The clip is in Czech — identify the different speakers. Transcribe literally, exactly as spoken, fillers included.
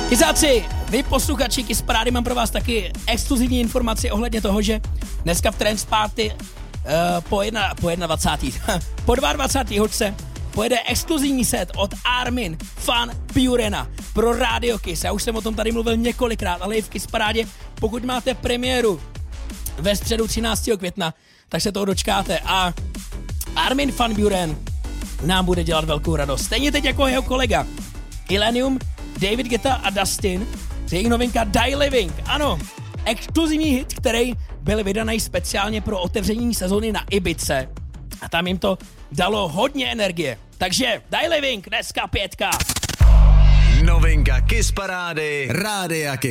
Speaker 1: Kisáci, vy posluchači Kiss Parády, mám pro vás taky exkluzivní informaci ohledně toho, že dneska v Trance Party uh, po, jedna, po jednadvacátého po dvacátého hoďce pojede exkluzivní set od Armin van Burena pro Radio Kiss. Já už jsem o tom tady mluvil několikrát, ale i v Kiss Parádě, pokud máte premiéru ve středu třináctého května, tak se toho dočkáte a Armin van Buren nám bude dělat velkou radost. Stejně teď jako jeho kolega Illenium, David Guetta a Dustin, jejich novinka Die Living. Ano, exkluzivní hit, který byl vydaný speciálně pro otevření sezóny na Ibice. A tam jim to dalo hodně energie. Takže Die Living, dneska pětka.
Speaker 2: Novinka Kiss Parády, Rádia Kiss.